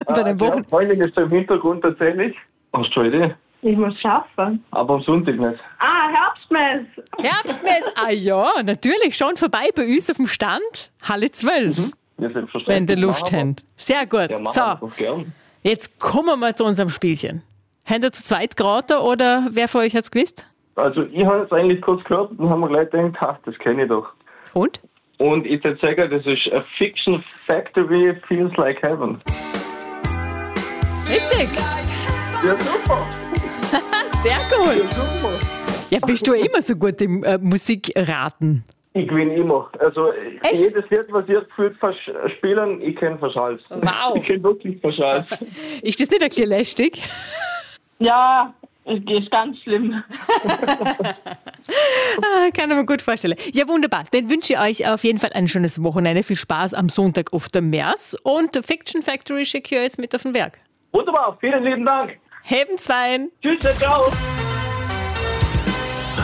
unter dem Wochenende. Freundin ist so im Hintergrund tatsächlich. Hast du eine Idee? Ich muss schaffen. Aber am Sonntag nicht. Herbstmess. Herbstmess, ja, natürlich, schon vorbei bei uns auf dem Stand. Halle 12, Ja, selbstverständlich. wenn der Luft Machen habt. Sehr gut. wir. Ja, machen wir So, doch gern. jetzt kommen wir zu unserem Spielchen. Habt ihr zu zweit geraten oder wer von euch hat es gewusst? Also ich habe es eigentlich kurz gehört und haben mir gleich gedacht, das kenne ich doch. Und? Und ich würde sagen, das ist A Fiction Factory Feels Like Heaven. Richtig, Ja, super. sehr gut. Ja, super. Ja, bist du immer so gut im Musikraten? Ich gewinne immer. Also Echt? jedes Lied, was ihr gefühlt spielen, ich kenne fast alles. Wow. Ich kenne wirklich fast alles. Ist das nicht ein bisschen lästig? Ja, es ist ganz schlimm. Kann ich mir gut vorstellen. Ja, wunderbar. Dann wünsche ich euch auf jeden Fall ein schönes Wochenende. Viel Spaß am Sonntag auf der Mers. Und Fiction Factory schicke ich euch jetzt mit auf den Werk. Wunderbar, vielen lieben Dank. Heben 2. Tschüss, ciao.